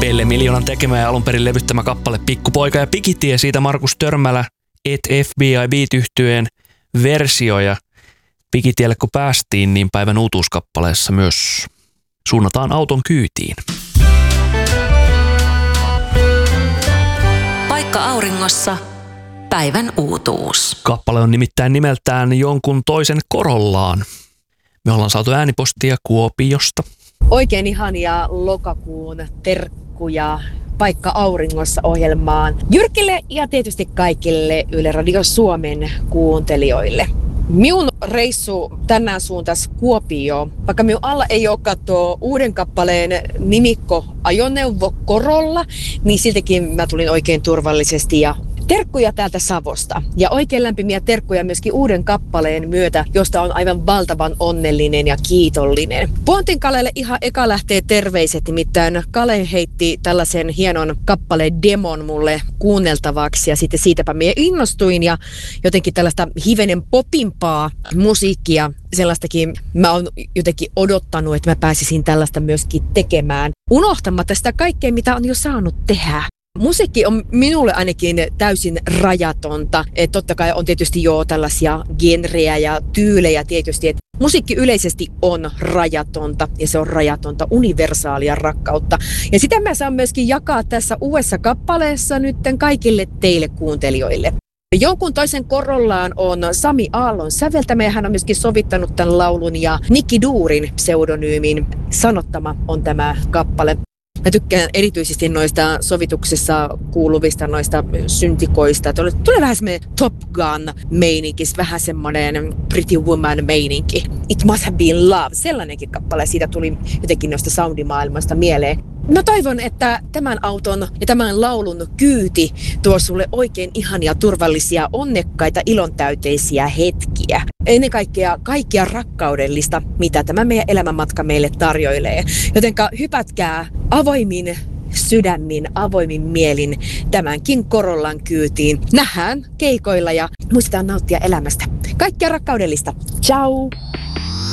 Elle Miljoonan tekemä ja alun perin levyttämä kappale Pikkupoika ja Pikitie, siitä Markus Törmälä et FBI Beat-yhtyeen versio. Ja Pikitielle kun päästiin, niin päivän uutuuskappaleessa myös suunnataan auton kyytiin. Paikka auringossa. Päivän uutuus. Kappale on nimittäin nimeltään Jonkun toisen korollaan. Me ollaan saatu äänipostia Kuopiosta. Oikein ihania lokakuun terkkuja Paikka auringossa -ohjelmaan Jyrkille ja tietysti kaikille Yle Radio Suomen kuuntelijoille. Minun reissu tänään suuntaisi Kuopioon. Vaikka minun alla ei ole katsoa uuden kappaleen nimikko ajoneuvo Corolla, niin siltikin mä tulin oikein turvallisesti ja terkkuja täältä Savosta. Ja oikein lämpimiä terkkuja myöskin uuden kappaleen myötä, josta on aivan valtavan onnellinen ja kiitollinen. Pontin Kalelle ihan eka lähtee terveiset, nimittäin Kale heitti tällaisen hienon kappaleen demon mulle kuunneltavaksi ja sitten siitäpä minä innostuin ja jotenkin tällaista hivenen popimpaa musiikkia, sellaistakin mä oon jotenkin odottanut, että mä pääsisin tällaista myöskin tekemään, unohtamatta sitä kaikkea, mitä on jo saanut tehdä. Musiikki on minulle ainakin täysin rajatonta. Et totta kai on tietysti jo tällaisia genrejä ja tyylejä tietysti. Et musiikki yleisesti on rajatonta ja se on rajatonta universaalia rakkautta. Ja sitä mä saan myöskin jakaa tässä uudessa kappaleessa nytten kaikille teille kuuntelijoille. Jonkun toisen korollaan on Sami Aallon säveltämä ja hän on myöskin sovittanut tämän laulun ja Nikki Duurin pseudonyymin sanottama on tämä kappale. Mä tykkään erityisesti noista sovituksessa kuuluvista noista syntikoista. Tulee vähän semmoinen Top Gun-meininki, vähän semmoinen Pretty Woman-meininki. It Must Have Been Love, sellainenkin kappale. Siitä tuli jotenkin noista soundimaailmasta mieleen. Mä toivon, että tämän auton ja tämän laulun kyyti tuo sulle oikein ihania, turvallisia, onnekkaita, ilontäyteisiä hetkiä. Ennen kaikkea rakkaudellista, mitä tämä meidän elämänmatka meille tarjoilee. Jotenka hypätkää avoimin sydämin, avoimin mielin tämänkin Corollan kyytiin. Nähdään keikoilla ja muistetaan nauttia elämästä. Kaikkea rakkaudellista. Ciao!